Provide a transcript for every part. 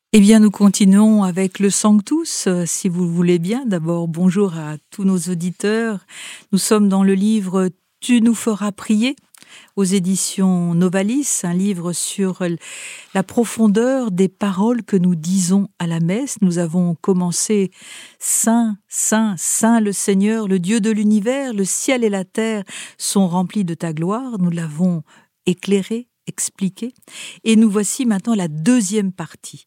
Eh bien, nous continuons avec le Sanctus, si vous le voulez bien. D'abord, bonjour à tous nos auditeurs. Nous sommes dans le livre « Tu nous feras prier » aux éditions Novalis, un livre sur la profondeur des paroles que nous disons à la messe. Nous avons commencé « Saint, Saint, Saint le Seigneur, le Dieu de l'univers, le ciel et la terre sont remplis de ta gloire ». Nous l'avons éclairé, expliqué. Et nous voici maintenant la deuxième partie.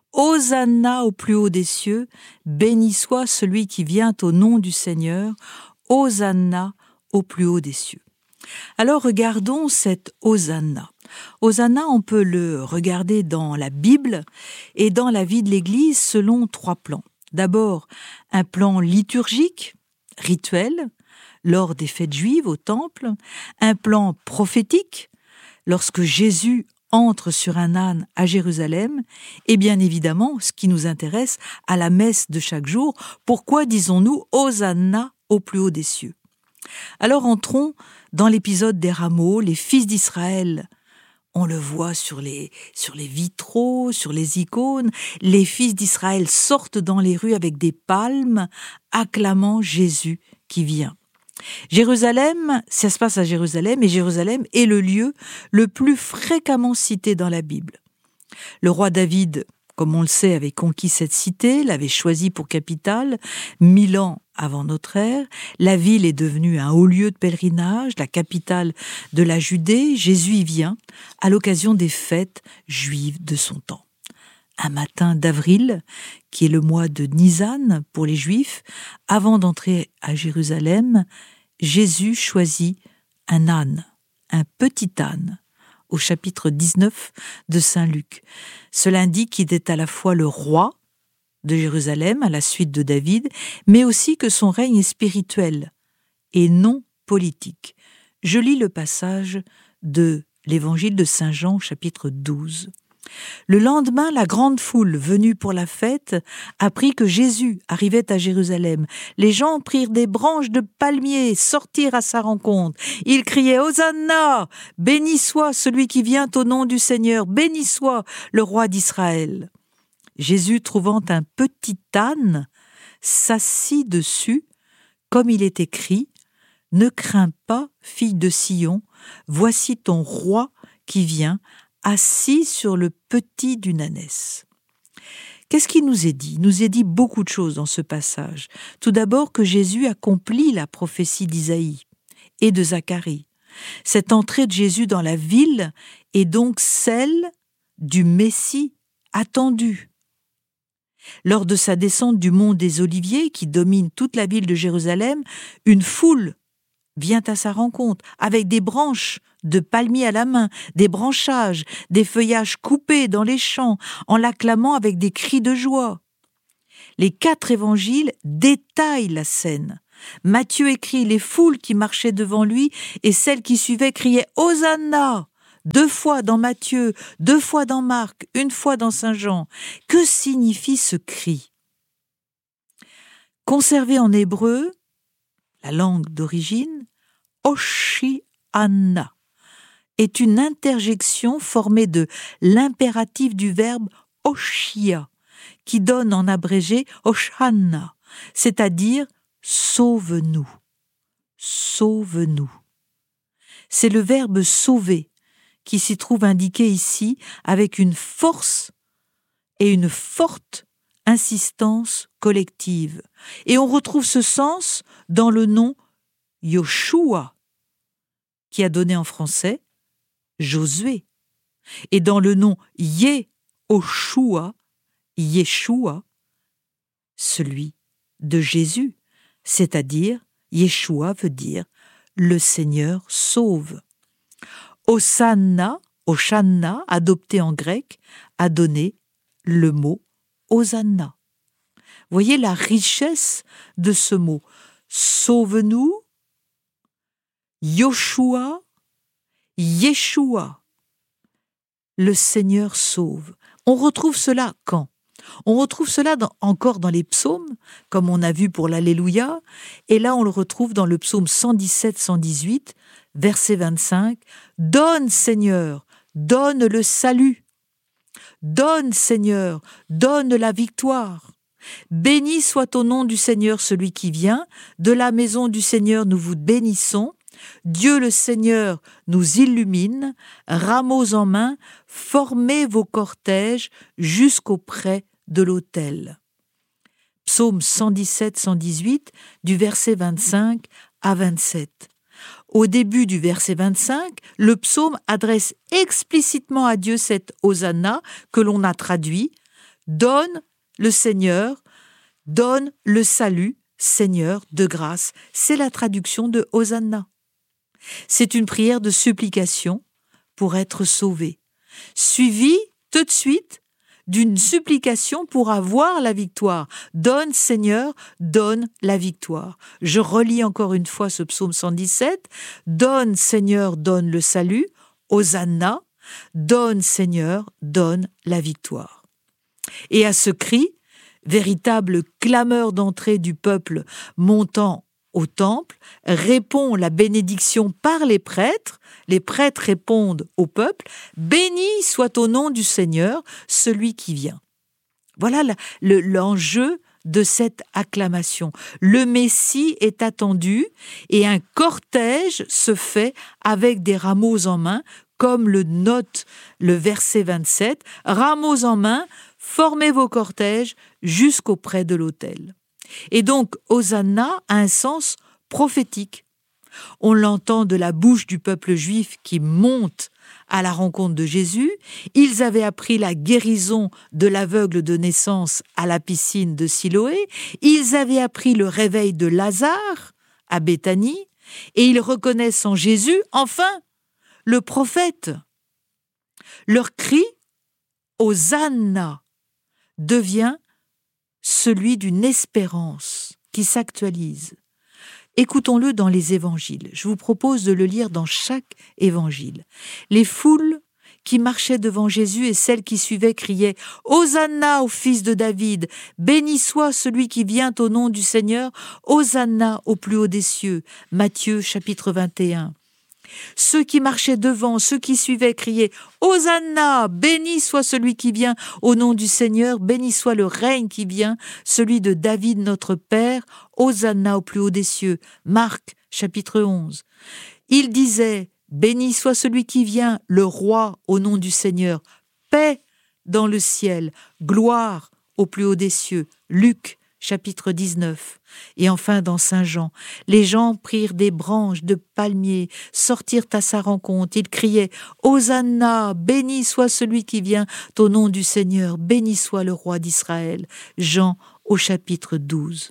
Hosanna au plus haut des cieux, béni soit celui qui vient au nom du Seigneur, Hosanna au plus haut des cieux. Alors regardons cette Hosanna. Hosanna, on peut le regarder dans la Bible et dans la vie de l'Église selon trois plans. D'abord, un plan liturgique, rituel, lors des fêtes juives au temple, un plan prophétique, lorsque Jésus entre sur un âne à Jérusalem, et bien évidemment, ce qui nous intéresse, à la messe de chaque jour, pourquoi disons-nous « Hosanna au plus haut des cieux ». Alors entrons dans l'épisode des rameaux, les fils d'Israël. On le voit sur les vitraux, sur les icônes, les fils d'Israël sortent dans les rues avec des palmes, acclamant Jésus qui vient. Jérusalem, ça se passe à Jérusalem, et Jérusalem est le lieu le plus fréquemment cité dans la Bible. Le roi David, comme on le sait, avait conquis cette cité, l'avait choisie pour capitale, 1000 ans avant notre ère. La ville est devenue un haut lieu de pèlerinage, la capitale de la Judée. Jésus y vient à l'occasion des fêtes juives de son temps. Un matin d'avril, qui est le mois de Nisan pour les Juifs, avant d'entrer à Jérusalem, Jésus choisit un âne, un petit âne, au chapitre 19 de Saint Luc. Cela indique qu'il est à la fois le roi de Jérusalem, à la suite de David, mais aussi que son règne est spirituel et non politique. Je lis le passage de l'évangile de Saint Jean, chapitre 12. Le lendemain, la grande foule venue pour la fête apprit que Jésus arrivait à Jérusalem. Les gens prirent des branches de palmiers, sortirent à sa rencontre. Ils criaient « Hosanna ! Béni soit celui qui vient au nom du Seigneur, béni soit le roi d'Israël !» Jésus, trouvant un petit âne, s'assit dessus, comme il est écrit « Ne crains pas, fille de Sion, voici ton roi qui vient, assis sur le petit d'une ânesse. » Qu'est-ce qui nous est dit ? Il nous est dit beaucoup de choses dans ce passage. Tout d'abord que Jésus accomplit la prophétie d'Isaïe et de Zacharie. Cette entrée de Jésus dans la ville est donc celle du Messie attendu. Lors de sa descente du mont des Oliviers, qui domine toute la ville de Jérusalem, une foule vient à sa rencontre avec des branches de palmiers à la main, des branchages, des feuillages coupés dans les champs, en l'acclamant avec des cris de joie. Les 4 évangiles détaillent la scène. Matthieu écrit « Les foules qui marchaient devant lui et celles qui suivaient criaient « Hosanna !» 2 fois dans Matthieu, 2 fois dans Marc, 1 fois dans Saint Jean. Que signifie ce cri ? Conservé en hébreu, la langue d'origine, Hoshianna est une interjection formée de l'impératif du verbe Hoshia, qui donne en abrégé Hosanna, c'est-à-dire « sauve-nous ». Sauve-nous. C'est le verbe « sauver » qui s'y trouve indiqué ici avec une force et une forte insistance collective. Et on retrouve ce sens dans le nom Yoshua, qui a donné en français Josué, et dans le nom Yehoshua, Yeshua, celui de Jésus, c'est-à-dire Yeshua veut dire le Seigneur sauve. Hosanna, adopté en grec, a donné le mot Hosanna. Voyez la richesse de ce mot. Sauve-nous, Yoshua, Yeshua, le Seigneur sauve. On retrouve cela quand ? On retrouve cela encore dans les psaumes, comme on a vu pour l'Alléluia, et là on le retrouve dans le psaume 117-118, verset 25, « Donne, Seigneur, donne le salut. Donne, Seigneur, donne la victoire. Béni soit ton nom du Seigneur celui qui vient. De la maison du Seigneur nous vous bénissons. Dieu le Seigneur nous illumine. Rameaux en main, formez vos cortèges jusqu'auprès de l'autel. Psaume 117-118, du verset 25 à 27. Au début du verset 25, le psaume adresse explicitement à Dieu cette Hosanna que l'on a traduit « Donne le Seigneur, donne le salut, Seigneur de grâce ». C'est la traduction de Hosanna. C'est une prière de supplication pour être sauvé, suivie tout de suite d'une supplication pour avoir la victoire. Donne, Seigneur, donne la victoire. Je relis encore une fois ce psaume 117. Donne, Seigneur, donne le salut. Hosanna. Donne, Seigneur, donne la victoire. Et à ce cri, véritable clameur d'entrée du peuple montant au temple, répond la bénédiction par les prêtres. Les prêtres répondent au peuple « Béni soit au nom du Seigneur, celui qui vient ». Voilà l'enjeu de cette acclamation. Le Messie est attendu et un cortège se fait avec des rameaux en main, comme le note le verset 27. « Rameaux en main, formez vos cortèges jusqu'auprès de l'autel ». Et donc, Hosanna a un sens prophétique. On l'entend de la bouche du peuple juif qui monte à la rencontre de Jésus. Ils avaient appris la guérison de l'aveugle de naissance à la piscine de Siloé. Ils avaient appris le réveil de Lazare à Béthanie. Et ils reconnaissent en Jésus, enfin, le prophète. Leur cri, Hosanna, devient celui d'une espérance qui s'actualise. Écoutons-le dans les évangiles. Je vous propose de le lire dans chaque évangile. Les foules qui marchaient devant Jésus et celles qui suivaient criaient « Hosanna au fils de David, béni soit celui qui vient au nom du Seigneur, Hosanna au plus haut des cieux ». Matthieu chapitre 21. Ceux qui marchaient devant, ceux qui suivaient criaient « Hosanna, béni soit celui qui vient au nom du Seigneur, béni soit le règne qui vient, celui de David notre Père, Hosanna au plus haut des cieux ». Marc chapitre 11. Ils disaient « Béni soit celui qui vient, le roi au nom du Seigneur, paix dans le ciel, gloire au plus haut des cieux ». Luc chapitre 19. Et enfin dans Saint Jean, les gens prirent des branches de palmiers, sortirent à sa rencontre, ils criaient « Hosanna, béni soit celui qui vient au nom du Seigneur, béni soit le roi d'Israël ». Jean au chapitre 12.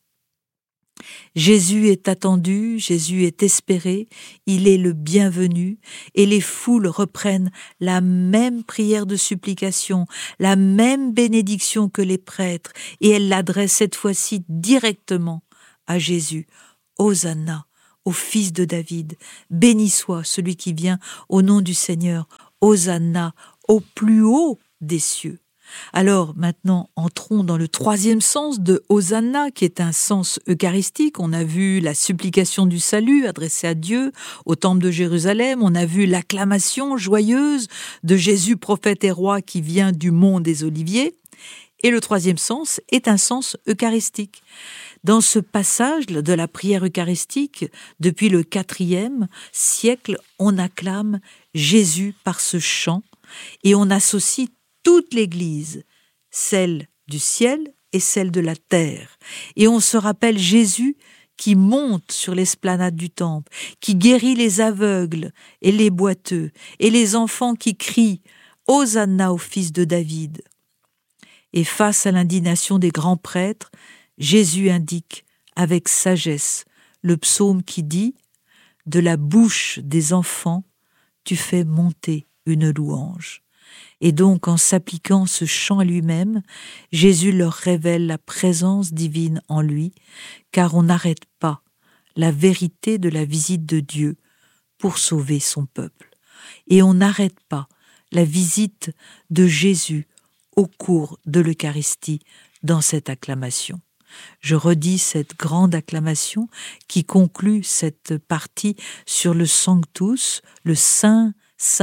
Jésus est attendu, Jésus est espéré, il est le bienvenu, et les foules reprennent la même prière de supplication, la même bénédiction que les prêtres, et elles l'adressent cette fois-ci directement à Jésus. Hosanna, au fils de David, béni soit celui qui vient au nom du Seigneur, Hosanna, au plus haut des cieux. Alors maintenant, entrons dans le troisième sens de Hosanna, qui est un sens eucharistique. On a vu la supplication du salut adressée à Dieu au temple de Jérusalem. On a vu l'acclamation joyeuse de Jésus, prophète et roi, qui vient du mont des Oliviers. Et le troisième sens est un sens eucharistique. Dans ce passage de la prière eucharistique, depuis le IVe siècle, on acclame Jésus par ce chant et on associe toute l'Église, celle du ciel et celle de la terre. Et on se rappelle Jésus qui monte sur l'esplanade du temple, qui guérit les aveugles et les boiteux, et les enfants qui crient « Hosanna au fils de David ». Et face à l'indignation des grands prêtres, Jésus indique avec sagesse le psaume qui dit « De la bouche des enfants, tu fais monter une louange ». Et donc, en s'appliquant ce chant à lui-même, Jésus leur révèle la présence divine en lui, car on n'arrête pas la vérité de la visite de Dieu pour sauver son peuple. Et on n'arrête pas la visite de Jésus au cours de l'Eucharistie dans cette acclamation. Je redis cette grande acclamation qui conclut cette partie sur le Sanctus, le Saint, Saint,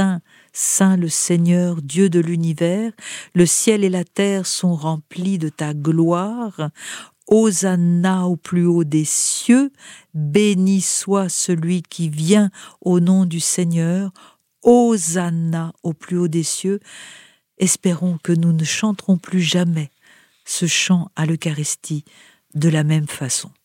Saint le Seigneur, Dieu de l'univers, le ciel et la terre sont remplis de ta gloire. Hosanna au plus haut des cieux, béni soit celui qui vient au nom du Seigneur. Hosanna au plus haut des cieux. Espérons que nous ne chanterons plus jamais ce chant à l'Eucharistie de la même façon.